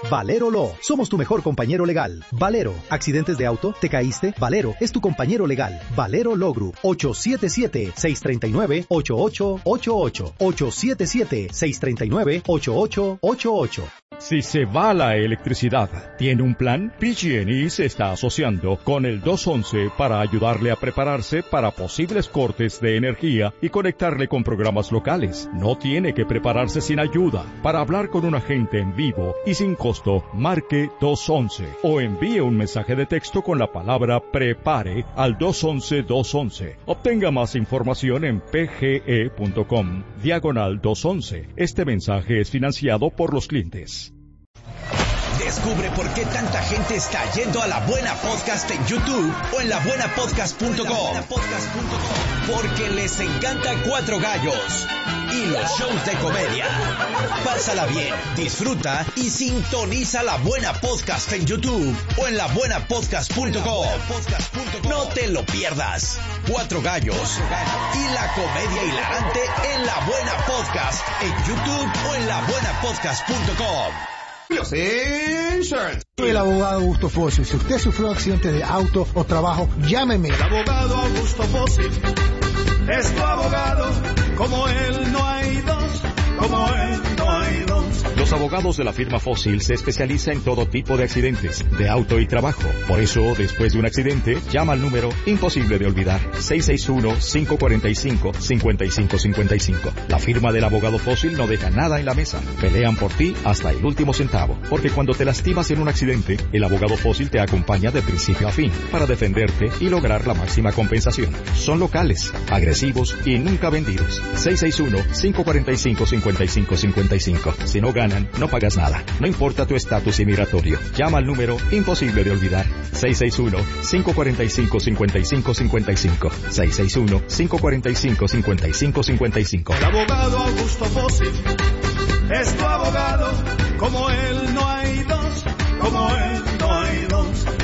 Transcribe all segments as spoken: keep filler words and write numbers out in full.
Valero Law. Somos tu mejor compañero legal. Valero. ¿Accidentes de auto? ¿Te caíste? Valero es tu compañero legal. Valero Law Group. ocho siete siete, seis tres nueve, ocho ocho ocho ocho. ocho siete siete, seis tres nueve, ocho ocho ocho ocho. Si se va la electricidad, ¿tiene un plan? P G and E se está asociando con el dos once para ayudarle a prepararse para posibles cortes de energía y conectarle con programas locales. No tiene que prepararse sin ayuda. Para hablar con un agente en vivo y sin costo, marque dos once o envíe un mensaje de texto con la palabra PREPARE al dos once dos once. Obtenga más información en pge.com diagonal dos once. Este mensaje es financiado por los clientes. Descubre por qué tanta gente está yendo a La Buena Podcast en YouTube o en la buena podcast punto com. Porque les encanta Cuatro Gallos y los shows de comedia. Pásala bien, disfruta y sintoniza La Buena Podcast en YouTube o en la buena podcast punto com. No te lo pierdas. Cuatro Gallos y la comedia hilarante en La Buena Podcast en YouTube o en la buena podcast punto com. Los Insurance. Soy el abogado Augusto Fósil. Si usted sufrió accidente de auto o trabajo, llámeme. El abogado Augusto Fósil es tu abogado. Como él no hay dos. Como él no hay dos. Los abogados de la firma Fósil se especializan en todo tipo de accidentes, de auto y trabajo. Por eso, después de un accidente, llama al número imposible de olvidar, seis seis uno, cinco cuatro cinco, cinco cinco cinco cinco. La firma del abogado Fósil no deja nada en la mesa. Pelean por ti hasta el último centavo. Porque cuando te lastimas en un accidente, el abogado Fósil te acompaña de principio a fin para defenderte y lograr la máxima compensación. Son locales, agresivos y nunca vendidos. seis seis uno, cinco cuatro cinco, cinco cinco cinco cinco. Si no ganan, no pagas nada. No importa tu estatus inmigratorio. Llama al número imposible de olvidar. seis seis uno, cinco cuatro cinco, cinco cinco cinco cinco. seis seis uno, cinco cuatro cinco, cinco cinco cinco cinco. El abogado Augusto Fósil es tu abogado. Como él no hay dos. Como él no hay dos.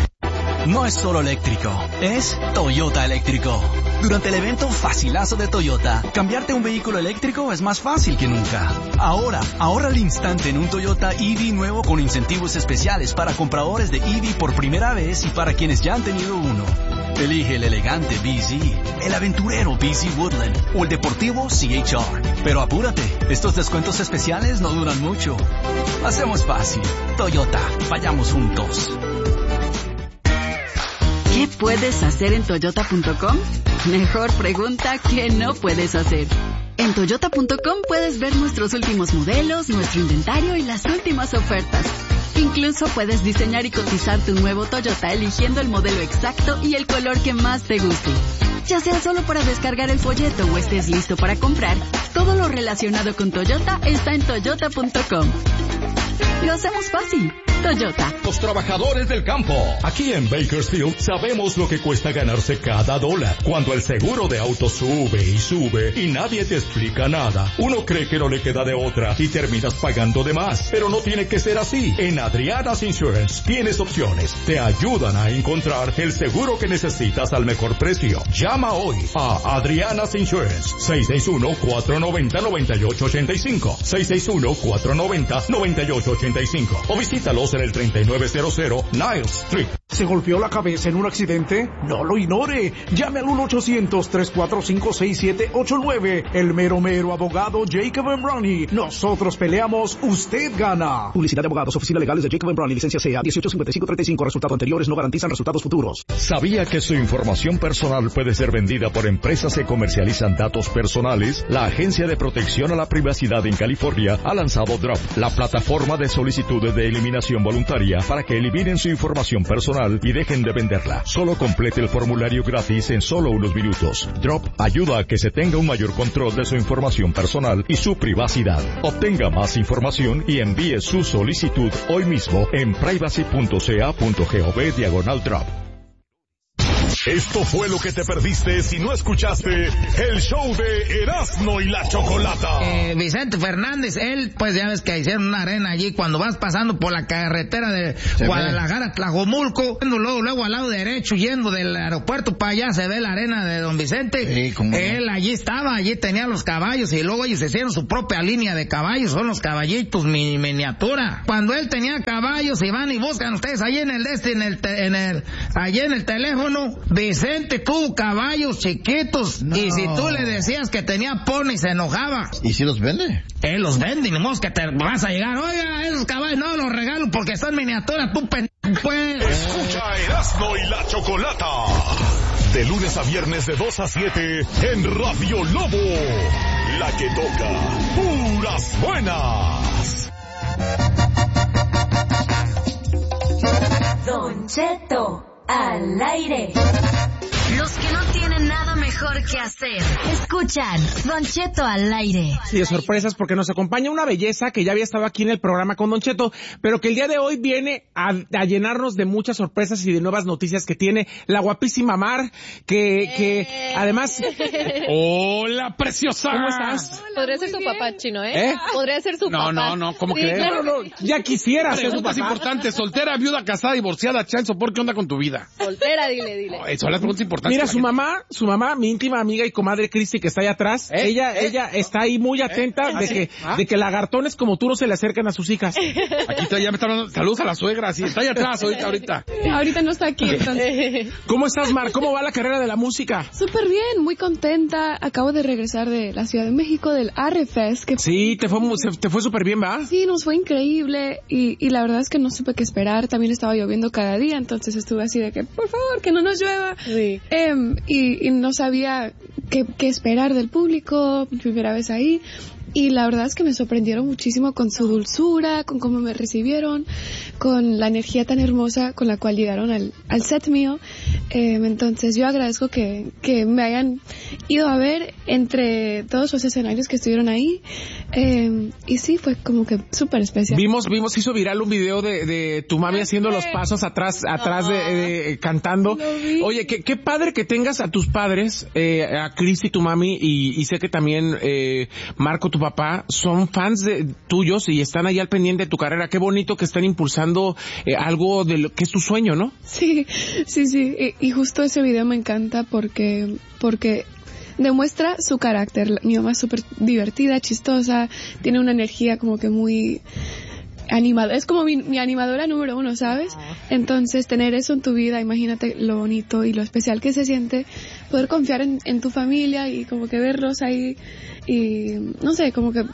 No es solo eléctrico, es Toyota eléctrico. Durante el evento Facilazo de Toyota, cambiarte un vehículo eléctrico es más fácil que nunca. Ahora, ahorra al instante en un Toyota E V nuevo con incentivos especiales para compradores de E V por primera vez y para quienes ya han tenido uno. Elige el elegante B Z, el aventurero B Z Woodland o el deportivo C H R. Pero apúrate, estos descuentos especiales no duran mucho. Hacemos fácil. Toyota, vayamos juntos. ¿Qué puedes hacer en Toyota punto com? Mejor pregunta, ¿qué no puedes hacer? En Toyota punto com puedes ver nuestros últimos modelos, nuestro inventario y las últimas ofertas. Incluso puedes diseñar y cotizar tu nuevo Toyota eligiendo el modelo exacto y el color que más te guste. Ya sea solo para descargar el folleto o estés listo para comprar, todo lo relacionado con Toyota está en Toyota punto com. Lo hacemos fácil. Toyota. Los trabajadores del campo. Aquí en Bakersfield sabemos lo que cuesta ganarse cada dólar. Cuando el seguro de auto sube y sube y nadie te explica nada, uno cree que no le queda de otra y terminas pagando de más. Pero no tiene que ser así. En Adriana's Insurance tienes opciones. Te ayudan a encontrar el seguro que necesitas al mejor precio. Llama hoy a Adriana's Insurance. seis seis uno, cuatro nueve cero, nueve ocho ocho cinco. seis seis uno, cuatro nueve cero, nueve ocho ocho cinco. O visítalos en el treinta y nueve cero cero Niles Street. ¿Se golpeó la cabeza en un accidente? No lo ignore. Llame al uno ochocientos, tres cuatro cinco, seis siete ocho nueve. El mero mero abogado Jacob and Brownie. Nosotros peleamos, usted gana. Publicidad de abogados, oficinas legales de Jacob and Brownie, licencia C A dieciocho cincuenta y cinco treinta y cinco. Resultados anteriores no garantizan resultados futuros. ¿Sabía que su información personal puede ser vendida por empresas que comercializan datos personales? La Agencia de Protección a la Privacidad en California ha lanzado Drop, la plataforma de solicitudes de eliminación voluntaria para que eliminen su información personal y dejen de venderla. Solo complete el formulario gratis en solo unos minutos. Drop ayuda a que se tenga un mayor control de su información personal y su privacidad. Obtenga más información y envíe su solicitud hoy mismo en privacy punto ca punto gov diagonal drop. Esto fue lo que te perdiste si no escuchaste el show de Erasmo y la Chocolata. Eh, Vicente Fernández, él, pues ya ves que hicieron una arena allí cuando vas pasando por la carretera de se Guadalajara, ve. Tlajomulco, luego, luego al lado derecho, yendo del aeropuerto para allá, se ve la arena de Don Vicente. Sí, ¿cómo él no? Allí estaba, allí tenía los caballos y luego ellos hicieron su propia línea de caballos, son los caballitos mini miniatura. Cuando él tenía caballos y van y buscan ustedes allí en el este, en el, te, en el, allí en el teléfono, Vicente tuvo caballos chiquitos no. y si tú le decías que tenía pony se enojaba. ¿Y si los vende? Él los vende, ni modo que te vas a llegar, oiga, esos caballos no los regalo porque están miniatura, tú pen... pues. Escucha Erasmo y la Chocolata. De lunes a viernes de dos a siete en Radio Lobo. La que toca puras buenas. Don Cheto al aire. Los que no tienen nada mejor que hacer, escuchan Don Cheto al aire. Sí, de sorpresas porque nos acompaña una belleza que ya había estado aquí en el programa con Don Cheto, pero que el día de hoy viene a, a llenarnos de muchas sorpresas y de nuevas noticias que tiene la guapísima Mar, que, que eh. además... ¡Hola, preciosa! ¿Cómo estás? Hola, podría ser su bien. Papá, Chino, ¿eh? ¿Eh? Podría ser su no, papá. No, no, no, ¿cómo sí, crees? Claro. No, no, ya quisiera ser su papá. Preguntas importantes, soltera, viuda, casada, divorciada, chanzo, ¿por qué onda con tu vida? Soltera, dile, dile. No, son las preguntas importantes. Mira, su mamá, su mamá, mi íntima amiga y comadre Cristi, que está ahí atrás, ¿Eh? ella ¿Eh? ella está ahí muy atenta ¿Eh? de que ¿Ah? de que lagartones como tú no se le acercan a sus hijas. Aquí está, ya me está hablando, saludos a la suegra, sí, está ahí atrás ahorita, ahorita. Ahorita no está aquí, entonces. ¿Cómo estás, Mar? ¿Cómo va la carrera de la música? Súper bien, muy contenta. Acabo de regresar de la Ciudad de México, del Arrefest. Que sí, te fue, te fue súper bien, ¿va? Sí, nos fue increíble y, y la verdad es que no supe qué esperar. También estaba lloviendo cada día, entonces estuve así de que, por favor, que no nos llueva. Sí. Eh, y, y no sabía qué, qué esperar del público, mi primera vez ahí. Y la verdad es que me sorprendieron muchísimo con su dulzura, con cómo me recibieron, con la energía tan hermosa con la cual llegaron al, al set mío. Eh, entonces yo agradezco que, que me hayan ido a ver entre todos los escenarios que estuvieron ahí. Eh, y sí, fue como que súper especial. Vimos, vimos, hizo viral un video de, de tu mami haciendo los pasos atrás, atrás oh. de, de, cantando. Oye, qué, qué padre que tengas a tus padres, eh, a Cristi, tu mami, y, y sé que también eh, Marco, tu papá, son fans de tuyos y están ahí al pendiente de tu carrera. Qué bonito que están impulsando eh, algo de lo que es tu sueño, ¿no? Sí, sí, sí. Y, y justo ese video me encanta porque, porque demuestra su carácter. Mi mamá es súper divertida, chistosa, tiene una energía como que muy animada. Es como mi, mi animadora número uno, ¿sabes? Entonces, tener eso en tu vida, imagínate lo bonito y lo especial que se siente poder confiar en, en tu familia y como que verlos ahí y, no sé, como que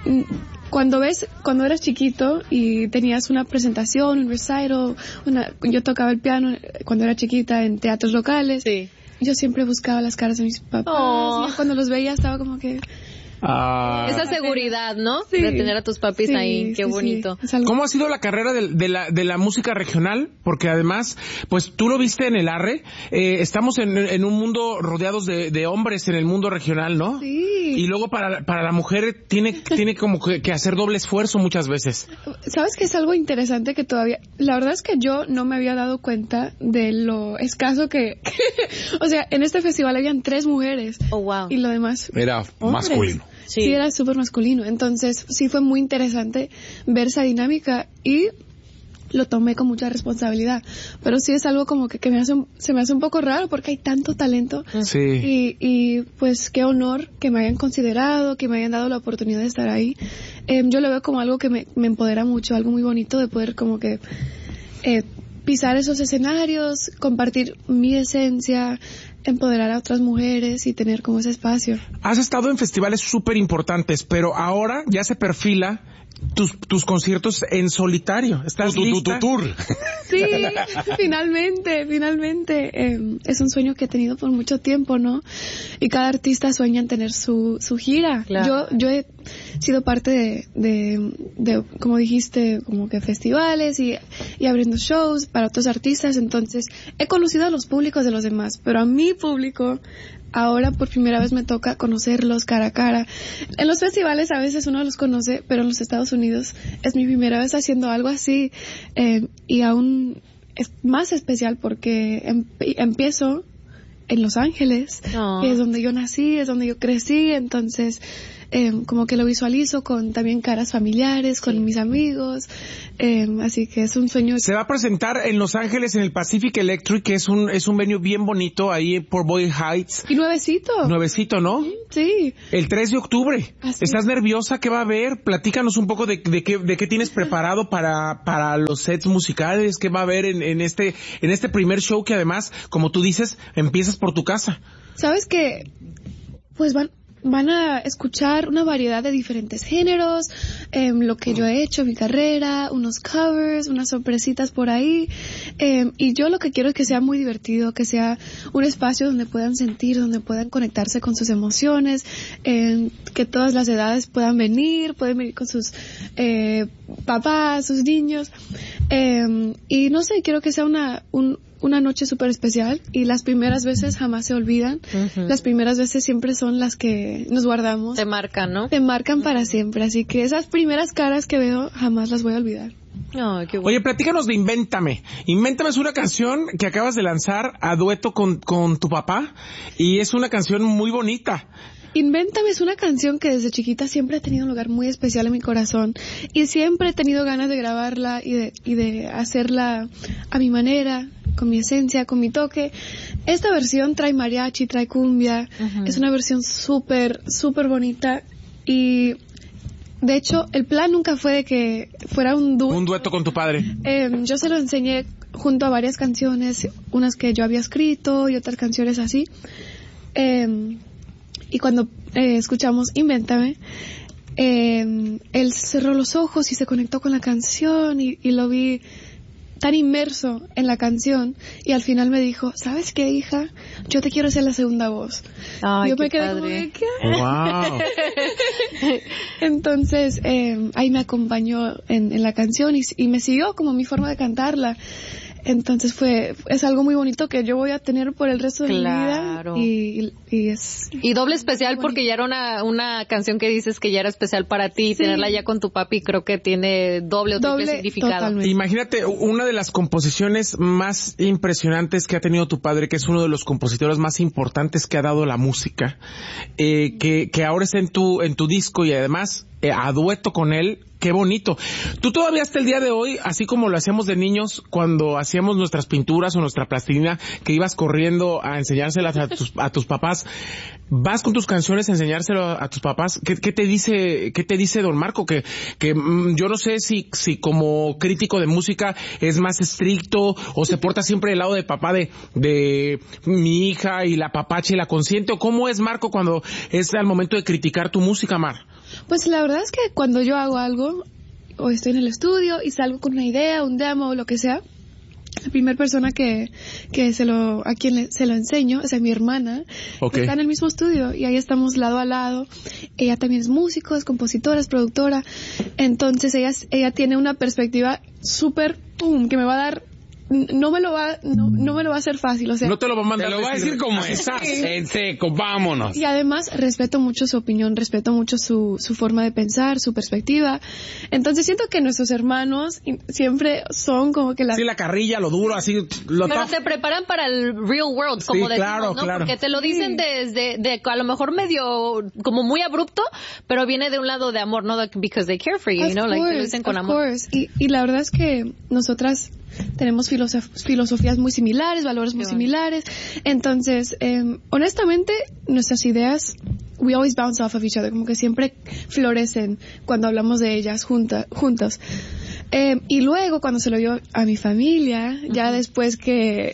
cuando ves, cuando eras chiquito y tenías una presentación, un recital, una, yo tocaba el piano cuando era chiquita en teatros locales. Sí. Yo siempre buscaba las caras de mis papás. Oh. Y cuando los veía estaba como que... Ah. Esa seguridad, ¿no? Sí. De tener a tus papis sí, ahí, qué sí, bonito. Sí. ¿Cómo ha sido la carrera de, de, la, de la música regional? Porque además, pues tú lo viste en el Arre, eh, estamos en, en un mundo rodeados de, de hombres en el mundo regional, ¿no? Sí. Y luego para, para la mujer tiene, tiene como que, que hacer doble esfuerzo muchas veces. ¿Sabes qué es algo interesante que todavía... La verdad es que yo no me había dado cuenta de lo escaso que... o sea, en este festival habían tres mujeres. Oh, wow. Y lo demás... Era hombres. Masculino. Sí. sí, era súper masculino. Entonces, sí fue muy interesante ver esa dinámica y lo tomé con mucha responsabilidad. Pero sí es algo como que, que me hace, se me hace un poco raro porque hay tanto talento. Sí. Y, y pues qué honor que me hayan considerado, que me hayan dado la oportunidad de estar ahí. Eh, yo lo veo como algo que me, me empodera mucho, algo muy bonito de poder como que... Eh, pisar esos escenarios, compartir mi esencia, empoderar a otras mujeres y tener como ese espacio. Has estado en festivales súper importantes, pero ahora ya se perfila tus tus conciertos en solitario. ¿Estás tu, lista? Tu, tu, tu tour. Sí, finalmente, finalmente. Eh, es un sueño que he tenido por mucho tiempo, ¿no? Y cada artista sueña en tener su, su gira. Claro. Yo yo he sido parte de, de, de, como dijiste, como que festivales y, y abriendo shows para otros artistas. Entonces, he conocido a los públicos de los demás, pero a mi público... Ahora por primera vez me toca conocerlos cara a cara. En los festivales a veces uno los conoce, pero en los Estados Unidos es mi primera vez haciendo algo así. Eh, y aún es más especial porque em- empiezo en Los Ángeles, Oh. que es donde yo nací, es donde yo crecí, entonces eh, como que lo visualizo con también caras familiares, con mis amigos, eh, así que es un sueño. Se va a presentar en Los Ángeles en el Pacific Electric, que es un es un venue bien bonito ahí por Boyle Heights. Y nuevecito. Nuevecito, ¿no? Sí. El tres de octubre. Así ¿Estás es. nerviosa? ¿Qué va a haber? Platícanos un poco de, de qué de qué tienes preparado para para los sets musicales, qué va a haber en, en este en este primer show que además, como tú dices, empiezas por tu casa. ¿Sabes qué? Pues van van a escuchar una variedad de diferentes géneros, eh, lo que yo he hecho, mi carrera, unos covers, unas sorpresitas por ahí, eh, y yo lo que quiero es que sea muy divertido, que sea un espacio donde puedan sentir, donde puedan conectarse con sus emociones, eh, que todas las edades puedan venir, pueden venir con sus eh, papás, sus niños, eh, y no sé, quiero que sea una un una noche súper especial y las primeras veces jamás se olvidan. Uh-huh. Las primeras veces siempre son las que nos guardamos. Te marcan, ¿no? Te marcan uh-huh. para siempre, así que esas primeras caras que veo jamás las voy a olvidar. Oh, qué bueno. Oye, platícanos de Invéntame. Invéntame es una canción que acabas de lanzar a dueto con, con tu papá y es una canción muy bonita. Invéntame es una canción que desde chiquita siempre ha tenido un lugar muy especial en mi corazón y siempre he tenido ganas de grabarla y de, y de hacerla a mi manera, con mi esencia, con mi toque. Esta versión trae mariachi, trae cumbia, uh-huh. es una versión súper, súper bonita y de hecho el plan nunca fue de que fuera un dueto. Un dueto con tu padre. Eh, yo se lo enseñé junto a varias canciones, unas que yo había escrito y otras canciones así. Eh, Y cuando eh, escuchamos Invéntame, eh, él cerró los ojos y se conectó con la canción y, y lo vi tan inmerso en la canción y al final me dijo, ¿sabes qué, hija? Yo te quiero hacer la segunda voz. Ay, yo qué me quedé padre. como de, ¿qué? Wow. Entonces eh, ahí me acompañó en, en la canción y, y me siguió como mi forma de cantarla. Entonces fue es algo muy bonito que yo voy a tener por el resto de claro. mi vida y, y es y doble especial porque ya era una una canción que dices que ya era especial para ti y sí. tenerla ya con tu papi creo que tiene doble o triple significado. Totalmente. Imagínate una de las composiciones más impresionantes que ha tenido tu padre, que es uno de los compositores más importantes que ha dado la música, eh, que que ahora está en tu en tu disco y además eh, a dueto con él. Qué bonito. Tú todavía hasta el día de hoy, así como lo hacíamos de niños cuando hacíamos nuestras pinturas o nuestra plastilina, que ibas corriendo a enseñárselas a tus, a tus papás, vas con tus canciones a enseñárselo a, a tus papás. ¿Qué, qué te dice, qué te dice don Marco? Que, que mmm, yo no sé si, si como crítico de música es más estricto o se porta siempre del lado de papá de, de mi hija y la papacha y la consiente, o cómo es Marco cuando es al momento de criticar tu música, Mar. Pues la verdad es que cuando yo hago algo, o estoy en el estudio y salgo con una idea, un demo o lo que sea, la primera persona que, que se lo, a quien le, se lo enseño es a mi hermana, okay. que está en el mismo estudio y ahí estamos lado a lado. Ella también es músico, es compositora, es productora, entonces ella, ella tiene una perspectiva súper, pum, que me va a dar, no me lo va, no, no me lo va a hacer fácil, o sea. No te lo va a mandar. Te lo va a decir como es. En seco, vámonos. Y además respeto mucho su opinión, respeto mucho su, su forma de pensar, su perspectiva. Entonces siento que nuestros hermanos siempre son como que la... Sí, la carrilla, lo duro, así, lo Pero tough. te preparan para el real world, como sí, decimos, claro, ¿no? Claro. Porque te lo dicen desde, de, a lo mejor medio, como muy abrupto, pero viene de un lado de amor, no because they care for you, of you know, course, like te lo dicen con of amor. Course. Y, y la verdad es que nosotras tenemos filosof- filosofías muy similares, valores muy similares. Entonces, eh, honestamente, nuestras ideas, we always bounce off of each other, como que siempre florecen cuando hablamos de ellas junta, juntos. Eh, y luego, cuando se lo dio a mi familia, uh-huh. ya después que...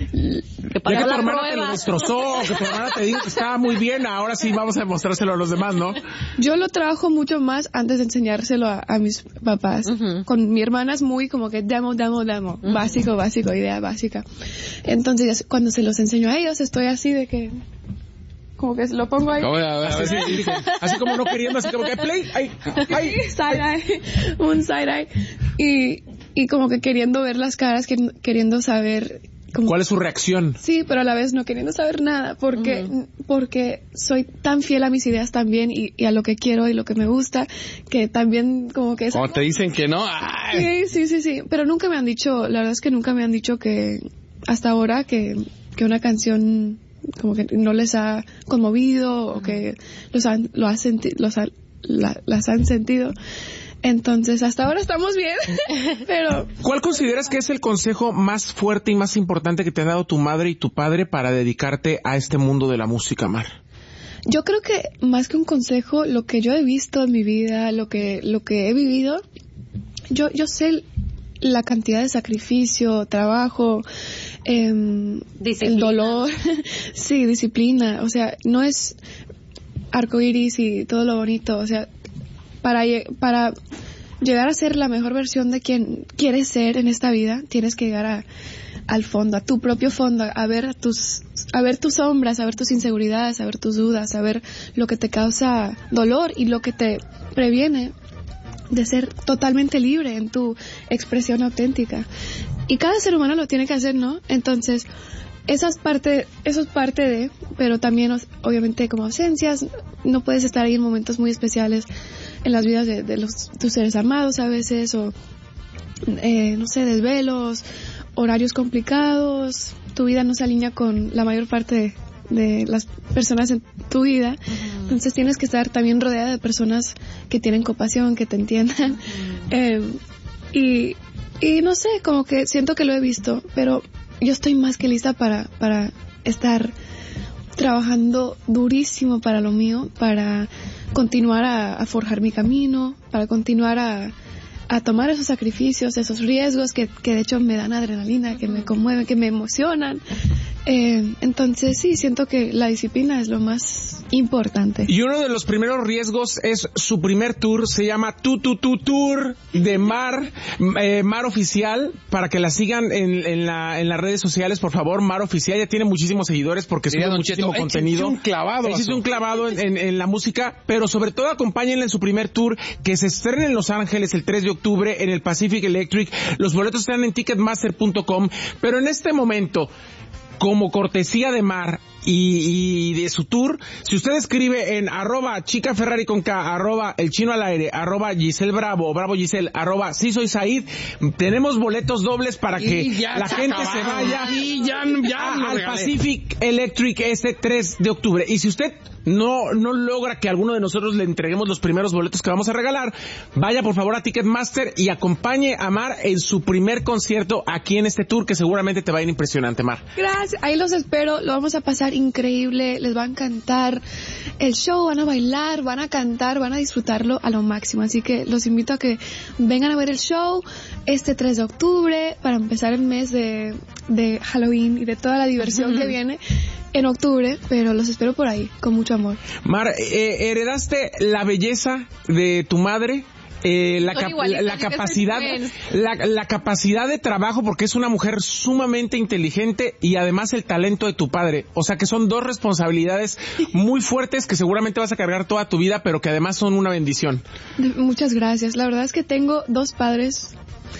Que ya que tu hermana te lo destrozó, que tu hermana te dijo que estaba muy bien, ahora sí vamos a demostrárselo a los demás, ¿no? Yo lo trabajo mucho más antes de enseñárselo a, a mis papás. Uh-huh. Con mi hermana es muy como que demo, demo, demo. Uh-huh. Básico, básico, idea básica. Entonces, cuando se los enseño a ellos, estoy así de que... Como que lo pongo ahí. A ver, a ver, a ver. Así, así como no queriendo, así como que play, ay, ay. Side-eye, un side-eye. Y, y como que queriendo ver las caras, que, queriendo saber... Como, ¿cuál es su reacción? Sí, pero a la vez no queriendo saber nada, porque uh-huh. porque soy tan fiel a mis ideas también y, y a lo que quiero y lo que me gusta, que también como que es... Cuando te dicen que no, ¡ay! Sí, sí, sí, sí, pero nunca me han dicho, la verdad es que nunca me han dicho que, hasta ahora, que, que una canción como que no les ha conmovido o que los han, lo ha senti- los ha, la, las han sentido. Entonces, hasta ahora estamos bien, pero... ¿Cuál consideras que es el consejo más fuerte y más importante que te ha dado tu madre y tu padre para dedicarte a este mundo de la música, Mar? Yo creo que más que un consejo, lo que yo he visto en mi vida, lo que lo que he vivido, yo yo sé la cantidad de sacrificio, trabajo, eh, el dolor, sí, disciplina. O sea, no es arcoíris y todo lo bonito. O sea, para para llegar a ser la mejor versión de quien quieres ser en esta vida, tienes que llegar a al fondo, a tu propio fondo, a ver tus a ver tus sombras, a ver tus inseguridades, a ver tus dudas, a ver lo que te causa dolor y lo que te previene de ser totalmente libre en tu expresión auténtica. Y cada ser humano lo tiene que hacer, ¿no? Entonces, esa es parte, eso es parte de, pero también obviamente como ausencias, no puedes estar ahí en momentos muy especiales en las vidas de, de los tus seres amados a veces, o eh, no sé, desvelos, horarios complicados, tu vida no se alinea con la mayor parte de, de las personas en tu vida, uh-huh. Entonces tienes que estar también rodeada de personas que tienen compasión, que te entiendan, uh-huh. eh, y, y no sé, como que siento que lo he visto, pero yo estoy más que lista para, para estar trabajando durísimo para lo mío, para continuar a, a forjar mi camino, para continuar a a tomar esos sacrificios, esos riesgos que, que de hecho me dan adrenalina, que me conmueven, que me emocionan. Eh, entonces sí, siento que la disciplina es lo más importante. Y uno de los primeros riesgos es su primer tour, se llama Tu Tu Tu Tour de Mar, eh, Mar Oficial, para que la sigan en, en, la, en las redes sociales, por favor. Mar Oficial ya tiene muchísimos seguidores porque sube muchísimo Cheto, contenido. Es un clavado. Es un clavado en, en, en la música, pero sobre todo acompáñenla en su primer tour que se estrena en Los Ángeles el tres de octubre en el Pacific Electric. Los boletos están en ticketmaster punto com, pero en este momento, como cortesía de Mar y, y de su tour, si usted escribe en arroba chica Ferrari con K, arroba el chino al aire, arroba Giselle Bravo, Bravo Giselle, arroba sí soy Said, tenemos boletos dobles para que la se gente acabaron. se vaya y ya, ya a, al Pacific Electric este tres de octubre. Y si usted no no logra que alguno de nosotros le entreguemos los primeros boletos que vamos a regalar, vaya por favor a Ticketmaster y acompañe a Mar en su primer concierto aquí en este tour, que seguramente te va a ir impresionante, Mar. Gracias, ahí los espero, lo vamos a pasar increíble, les va a encantar el show, van a bailar, van a cantar, van a disfrutarlo a lo máximo, así que los invito a que vengan a ver el show este tres de octubre para empezar el mes de, de Halloween y de toda la diversión uh-huh. que viene en octubre, pero los espero por ahí, con mucho amor. Mar, eh, heredaste la belleza de tu madre, eh, la, cap- la, la capacidad, la, la capacidad de trabajo, porque es una mujer sumamente inteligente, y además el talento de tu padre. O sea que son dos responsabilidades muy fuertes que seguramente vas a cargar toda tu vida, pero que además son una bendición. Muchas gracias. La verdad es que tengo dos padres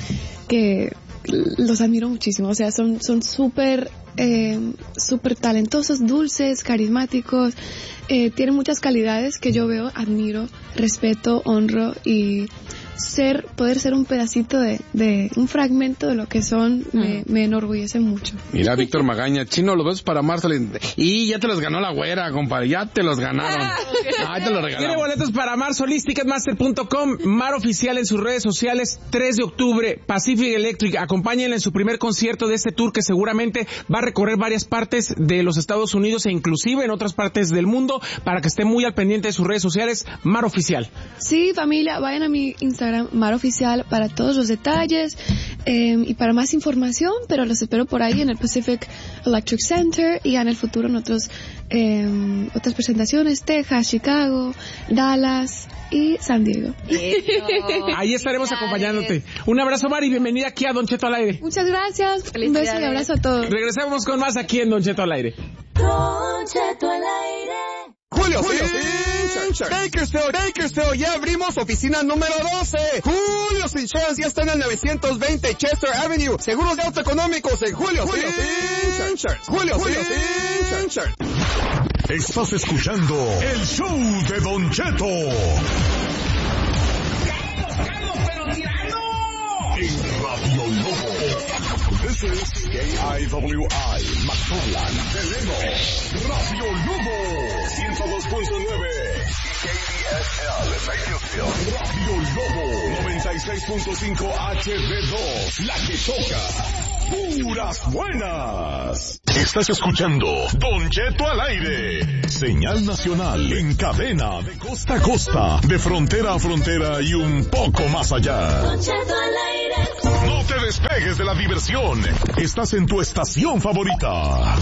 que los admiro muchísimo. O sea, son son súper eh, súper talentosos, dulces, carismáticos, eh, tienen muchas calidades que yo veo, admiro, respeto, honro, y ser, poder ser un pedacito de, de un fragmento de lo que son, mm. me, me enorgullece mucho. Mira, Víctor Magaña, Chino, los besos para Marcel. Y ya te los ganó la güera, compadre, ya te los ganaron. Ay, te los regalaron. Tiene boletos para Mar Solís, ticketmaster punto com, Mar Oficial en sus redes sociales, tres de octubre, Pacific Electric. Acompáñenla en su primer concierto de este tour, que seguramente va a recorrer varias partes de los Estados Unidos e inclusive en otras partes del mundo, para que esté muy al pendiente de sus redes sociales, Mar Oficial. Sí, familia, vayan a mi Instagram, Mar Oficial, para todos los detalles eh, y para más información, pero los espero por ahí en el Pacific Electric Center, y ya en el futuro en otros, eh, otras presentaciones, Texas, Chicago, Dallas y San Diego. Ahí estaremos acompañándote. Un abrazo, Mar, y bienvenida aquí a Don Cheto al aire. Muchas gracias. Un beso y abrazo a todos. Regresamos con más aquí en Don Cheto al aire. Don Cheto al aire. Julio, Julio Insurance. Bakersfield, Bakersfield, ya abrimos oficina número doce. Julio Insurance ya está en el novecientos veinte Chester Avenue. Seguros de auto económicos en Julio Insurance. Julio Insurance. Estás escuchando el show de Don Cheto. ¡Carlos, Carlos, pero tirando! En Radio Lobo. This is K I W I, McFarland, Delano, Radio Lobo, ciento dos punto nueve, K D S L, Radio Lobo, noventa y seis punto cinco H D dos, la que toca, puras buenas. Estás escuchando Don Cheto al aire, señal nacional en cadena de costa a costa, de frontera a frontera y un poco más allá. Don Cheto al aire. No te despegues de la diversión. Estás en tu estación favorita.